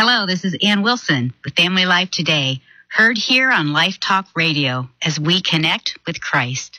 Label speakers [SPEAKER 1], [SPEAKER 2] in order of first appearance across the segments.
[SPEAKER 1] Hello, this is Ann Wilson with Family Life Today, heard here on Life Talk Radio as we connect with Christ.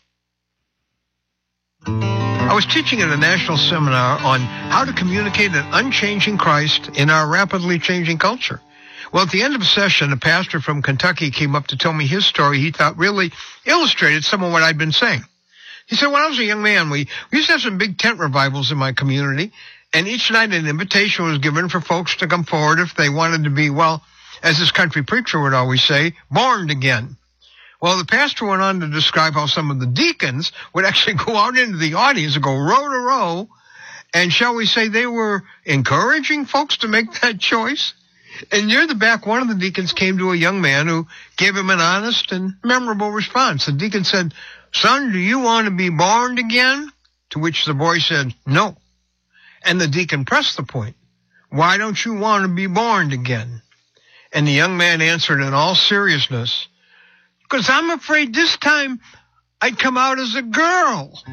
[SPEAKER 2] I was teaching at a national seminar on how to communicate an unchanging Christ in our rapidly changing culture. Well, at the end of the session, a pastor from Kentucky came up to tell me his story he thought really illustrated some of what I'd been saying. He said, when I was a young man, we used to have some big tent revivals in my community, and each night an invitation was given for folks to come forward if they wanted to be, well, as this country preacher would always say, born again. Well, the pastor went on to describe how some of the deacons would actually go out into the audience and go row to row, and shall we say they were encouraging folks to make that choice? And near the back, one of the deacons came to a young man who gave him an honest and memorable response. The deacon said, "Son, do you want to be born again?" To which the boy said, "No." And the deacon pressed the point. "Why don't you want to be born again?" And the young man answered in all seriousness, "Because I'm afraid this time I'd come out as a girl."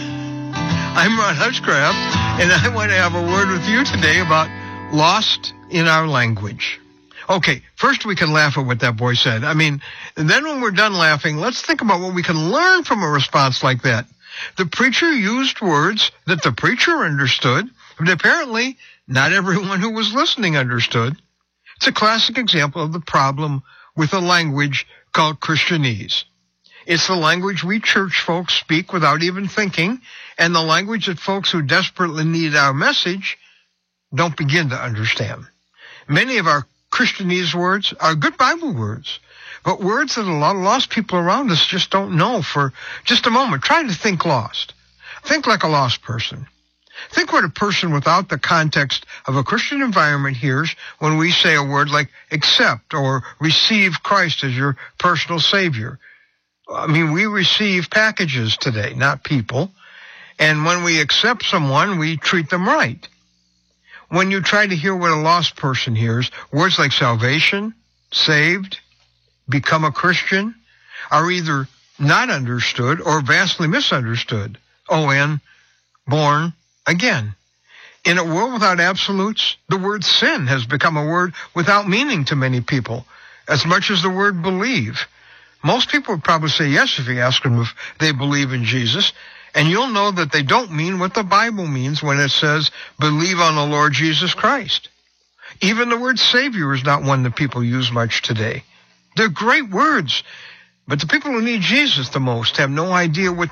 [SPEAKER 2] I'm Ron Hutchcraft, and I want to have a word with you today about lost in our language. Okay, first we can laugh at what that boy said. And then when we're done laughing, let's think about what we can learn from a response like that. The preacher used words that the preacher understood, but apparently not everyone who was listening understood. It's a classic example of the problem with a language called Christianese. It's the language we church folks speak without even thinking, and the language that folks who desperately need our message don't begin to understand. Many of our Christianese words are good Bible words, but words that a lot of lost people around us just don't know. For just a moment, try to think lost. Think like a lost person. Think what a person without the context of a Christian environment hears when we say a word like accept or receive Christ as your personal Savior. We receive packages today, not people. And when we accept someone, we treat them right. When you try to hear what a lost person hears, words like salvation, saved, become a Christian are either not understood or vastly misunderstood. And born again. In a world without absolutes, the word sin has become a word without meaning to many people, as much as the word believe. Most people would probably say yes if you ask them if they believe in Jesus. And you'll know that they don't mean what the Bible means when it says, believe on the Lord Jesus Christ. Even the word Savior is not one that people use much today. They're great words, but the people who need Jesus the most have no idea what